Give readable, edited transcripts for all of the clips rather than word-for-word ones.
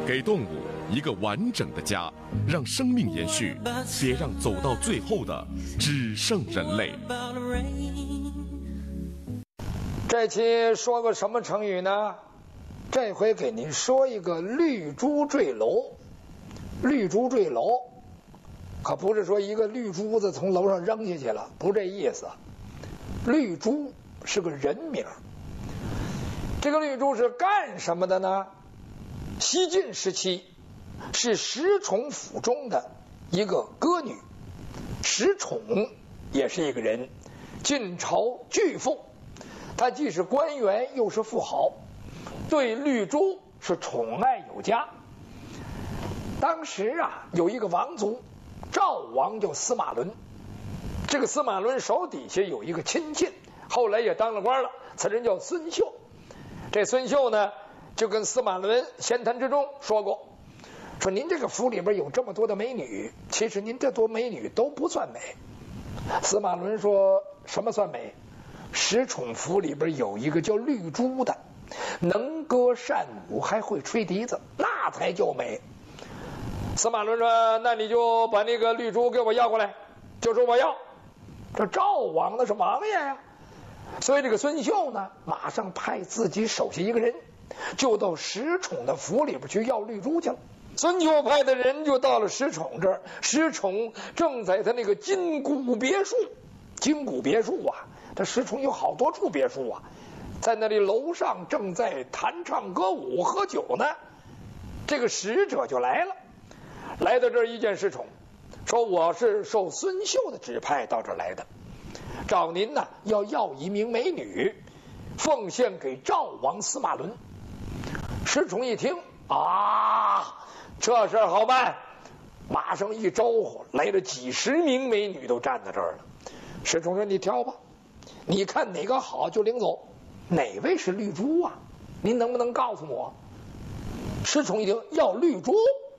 给动物一个完整的家，让生命延续，别让走到最后的只剩人类。 这期说个什么成语呢？这回给您说一个绿珠坠楼。绿珠坠楼可不是说一个绿珠子从楼上扔下去了，不是这意思。绿珠是个人名。这个绿珠是干什么的呢？西晋时期是石崇府中的一个歌女。石崇也是一个人，晋朝巨富，他既是官员又是富豪，对绿珠是宠爱有加。当时有一个王族，赵王叫司马伦，这个司马伦手底下有一个亲信，后来也当了官了，此人叫孙秀。这孙秀呢就跟司马伦闲谈之中说过，说您这个府里边有这么多的美女，其实您这多美女都不算美。司马伦说什么算美？石宠府里边有一个叫绿珠的，能歌善舞，还会吹笛子，那才叫美。司马伦说那你就把那个绿珠给我要过来，就说我要。这赵王那是王爷呀，所以这个孙秀呢马上派自己手下一个人就到石宠的府里边去要绿珠去了。孙秀派的人就到了石宠这儿，石宠正在他那个金谷别墅。金谷别墅这石宠有好多处别墅在那里楼上正在弹唱歌舞喝酒呢。这个使者就来了，来到这儿一见石宠，说我是受孙秀的指派到这儿来的，找您要一名美女，奉献给赵王司马伦。石宠一听这事儿好办，马上一招呼，来了几十名美女都站在这儿了。石宠说你挑吧，你看哪个好就领走。哪位是绿珠您能不能告诉我？石宠一听要绿珠。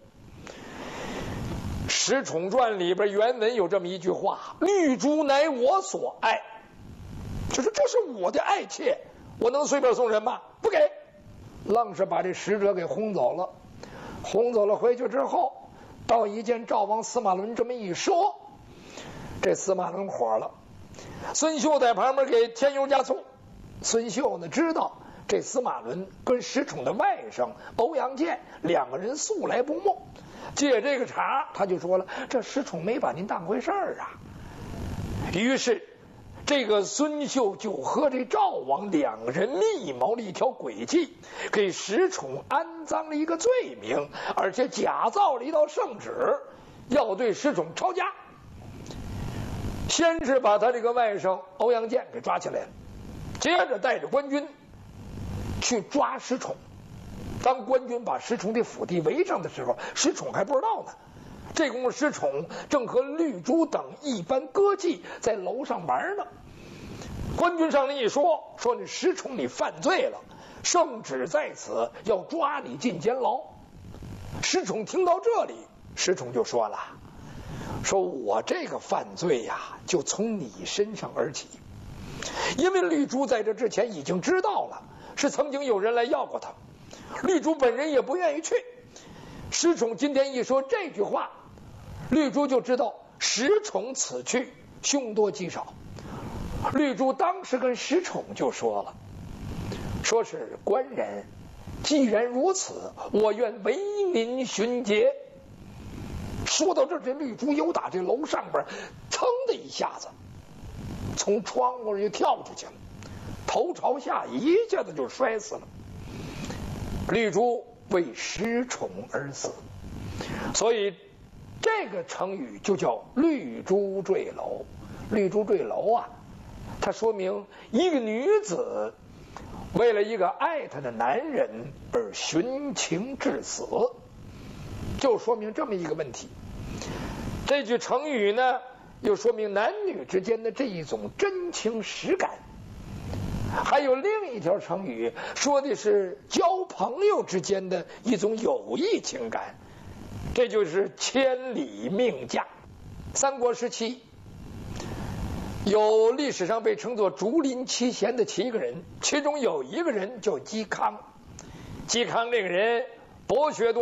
石宠传里边原文有这么一句话，绿珠乃我所爱，就是这是我的爱妾，我能随便送人吗？不给，愣是把这使者给轰走了。轰走了回去之后，到一见赵王司马伦这么一说，这司马伦火了。孙秀在旁边给添油加醋。孙秀呢知道这司马伦跟石宠的外甥欧阳建两个人素来不睦，借这个茬他就说了，这石宠没把您当回事儿于是这个孙秀就和这赵王两个人密谋了一条诡计，给石宠安葬了一个罪名，而且假造了一道圣旨，要对石宠抄家。先是把他这个外甥欧阳建给抓起来了，接着带着官军去抓石宠。当官军把石宠的府邸围上的时候，石宠还不知道呢。这功夫石宠正和绿珠等一般歌妓在楼上玩呢。官军上来一说你石宠你犯罪了，圣旨在此，要抓你进监牢。石宠听到这里，石宠就说了，说我这个犯罪就从你身上而起，因为绿珠在这之前已经知道了，是曾经有人来要过他，绿珠本人也不愿意去。石宠今天一说这句话，绿珠就知道石宠此去凶多吉少。绿珠当时跟石宠就说了，说是官人，既然如此，我愿为您巡节。说到这绿珠又打这楼上边噌的一下子从窗户就跳出去了，头朝下一下子就摔死了。绿珠为石宠而死，所以这个成语就叫绿珠坠楼。绿珠坠楼它说明一个女子为了一个爱她的男人而寻情致死，就说明这么一个问题。这句成语呢又说明男女之间的这一种真情实感。还有另一条成语说的是交朋友之间的一种友谊情感，这就是千里命嫁。三国时期有历史上被称作竹林七贤的7个人，其中有一个人叫嵇康。嵇康这个人博学多